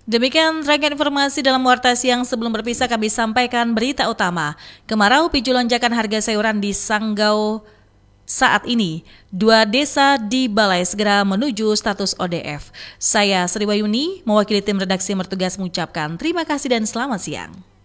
Demikian rangkaian informasi dalam Warta Siang. Sebelum berpisah kami sampaikan berita utama. Kemarau picu lonjakan harga sayuran di Sanggau saat ini. 2 desa di Balai segera menuju status ODF. Saya Sri Wayuni, mewakili tim redaksi yang bertugas mengucapkan terima kasih dan selamat siang.